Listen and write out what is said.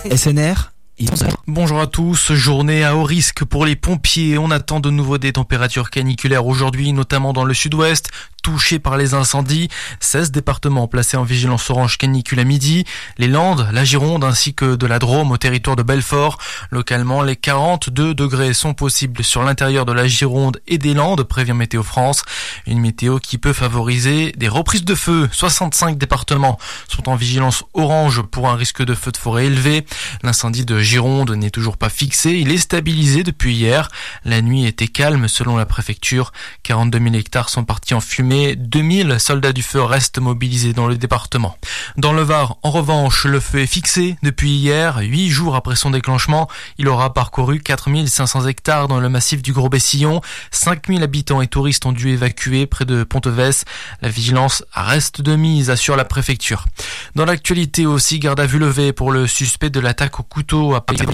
SNR. Bonjour à tous, journée à haut risque pour les pompiers. On attend de nouveau des températures caniculaires aujourd'hui, notamment dans le sud-ouest, touchés par les incendies. 16 départements placés en vigilance orange canicule à midi. Les Landes, la Gironde ainsi que de la Drôme au territoire de Belfort. Localement, les 42 degrés sont possibles sur l'intérieur de la Gironde et des Landes, prévient Météo France. Une météo qui peut favoriser des reprises de feu. 65 départements sont en vigilance orange pour un risque de feu de forêt élevé. L'incendie de Gironde n'est toujours pas fixé, il est stabilisé depuis hier. La nuit était calme selon la préfecture. 42 000 hectares sont partis en fumée. 2000 soldats du feu restent mobilisés dans le département. Dans le Var, en revanche, le feu est fixé depuis hier. 8 jours après son déclenchement, il aura parcouru 4500 hectares dans le massif du Gros-Bessillon. 5000 habitants et touristes ont dû évacuer près de Ponteves. La vigilance reste de mise, assure la préfecture. Dans l'actualité aussi, garde à vue levée pour le suspect de l'attaque au couteau à